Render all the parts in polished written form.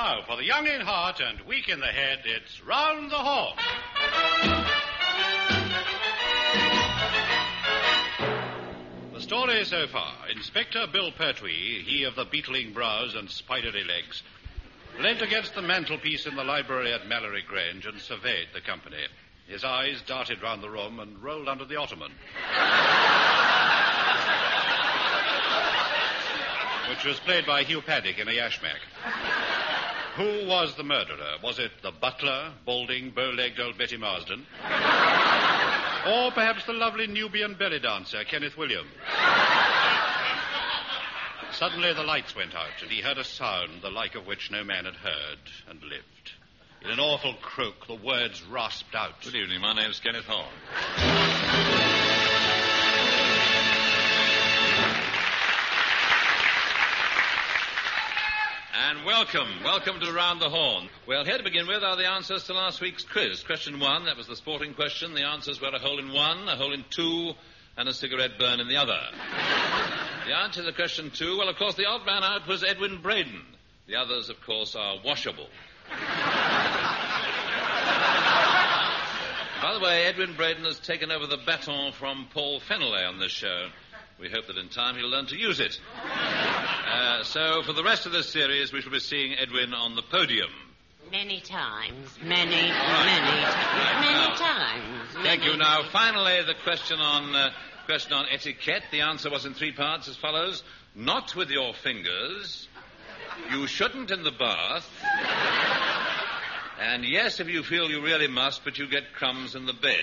Now, for the young in heart and weak in the head, it's Round the Horn. The story so far, Inspector Bill Pertwee, he of the beetling brows and spidery legs, leant against the mantelpiece in the library at Mallory Grange and surveyed the company. His eyes darted round the room and rolled under the ottoman, which was played by Hugh Paddick in a yashmak. Who was the murderer? Was it the butler, balding, bow-legged old Betty Marsden? Or perhaps the lovely Nubian belly dancer, Kenneth William? Suddenly the lights went out, and he heard a sound the like of which no man had heard and lived. In an awful croak, the words rasped out. Good evening. My name's Kenneth Horn. And welcome to Round the Horn. Well, here to begin with are the answers to last week's quiz. Question 1, that was the sporting question. The answers were a hole in one, a hole in two, and a cigarette burn in the other. The answer to question 2, well, of course, the odd man out was Edwin Braden. The others, of course, are washable. By the way, Edwin Braden has taken over the baton from Paul Feneley on this show. We hope that in time he'll learn to use it. So for the rest of this series, we shall be seeing Edwin on the podium. Many times. Many times. Thank you. Now, finally, the question on etiquette. The answer was in 3 parts as follows. Not with your fingers. You shouldn't in the bath. And yes, if you feel you really must, but you get crumbs in the bed.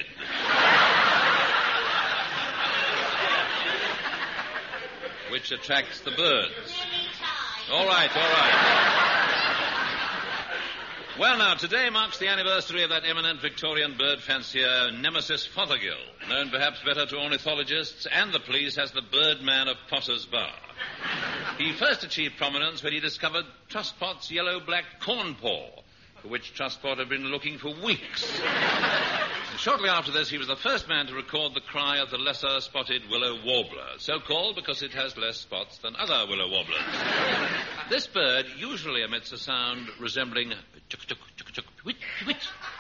Which attracts the birds. All right. Well, now, today marks the anniversary of that eminent Victorian bird fancier, Nemesis Fothergill, known perhaps better to ornithologists and the police as the Birdman of Potter's Bar. He first achieved prominence when he discovered Trustpot's yellow-black cornpaw, for which Trustpot had been looking for weeks. And shortly after this, he was the first man to record the cry of the lesser-spotted willow warbler, so called because it has less spots than other willow warblers. This bird usually emits a sound resembling tuk-tuk, tuk-tuk, wit, wit,